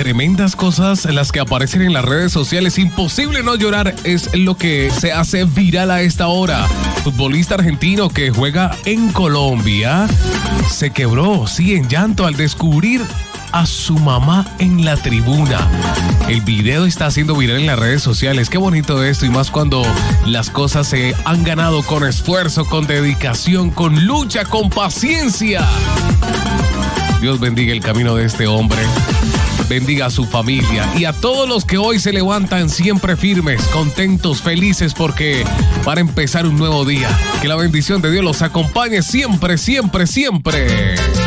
tremendas cosas las que aparecen en las redes sociales. Imposible no llorar es lo que se hace viral a esta hora. Futbolista argentino que juega en Colombia se quebró, sí, en llanto al descubrir a su mamá en la tribuna. El video está haciendo viral en las redes sociales. Qué bonito esto, y más cuando las cosas se han ganado con esfuerzo, con dedicación, con lucha, con paciencia. Dios bendiga el camino de este hombre, bendiga a su familia y a todos los que hoy se levantan siempre firmes, contentos, felices, porque para empezar un nuevo día. Que la bendición de Dios los acompañe siempre, siempre, siempre.